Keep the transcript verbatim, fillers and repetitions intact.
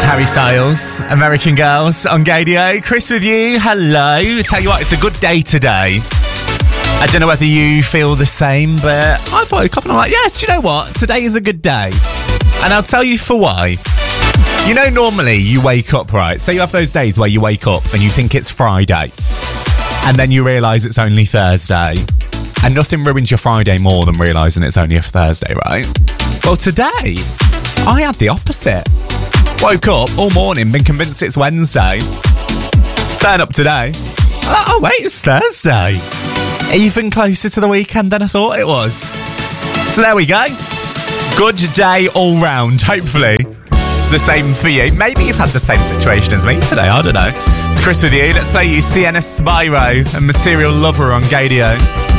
Harry Styles, American Girls on Gadio. Chris with you, hello. Tell you what, it's a good day today. I don't know whether you feel the same, but I woke up and I'm like, yes, you know what? Today is a good day. And I'll tell you for why. You know, normally you wake up, right? Say you have those days where you wake up and you think it's Friday. And then you realise it's only Thursday. And nothing ruins your Friday more than realising it's only a Thursday, right? Well, today, I had the opposite. Woke up all morning, been convinced it's Wednesday. Turn up today. I'm like, oh, wait, it's Thursday. Even closer to the weekend than I thought it was. So there we go. Good day all round, hopefully. The same for you. Maybe you've had the same situation as me today, I don't know. It's Chris with you. Let's play you Sienna Spyro and Material Lover on Gadio.